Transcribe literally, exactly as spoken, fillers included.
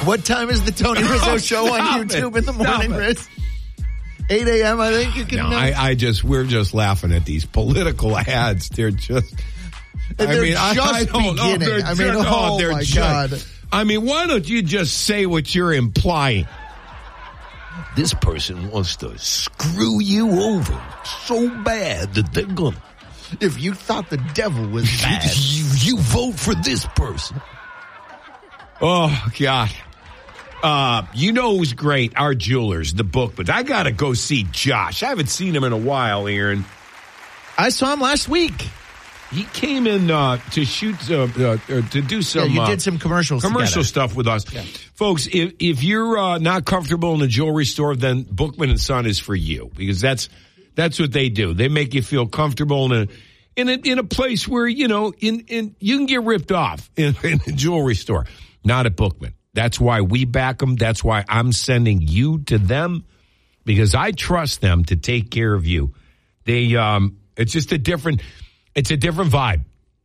What time is the Tony Rizzo Oh, show on YouTube it. in the morning, Stop it. Riz? eight a.m. I think you can. No, uh, I, I just we're just laughing at these political ads. They're just. And I they're mean, I, just I don't know. beginning. They're I mean, just- oh, they're my just- God. I mean, why don't you just say what you're implying? This person wants to screw you over so bad that they're gonna. If you thought the devil was bad, you, you vote for this person. Oh God. Uh, you know who's great? Our Jewelers, the book, but I gotta go see Josh. I haven't seen him in a while, Aaron. I saw him last week. He came in uh, to shoot, uh, uh, to do some. Yeah, you uh, did some commercials commercial together. stuff with us, Yeah. folks. If if you're uh, not comfortable in a jewelry store, then Bookman and Son is for you, because that's that's what they do. They make you feel comfortable in a in a, in a place where you know in in you can get ripped off in, in a jewelry store, not at Bookman. That's why we back them. That's why I'm sending you to them, because I trust them to take care of you. They um, it's just a different. It's a different vibe.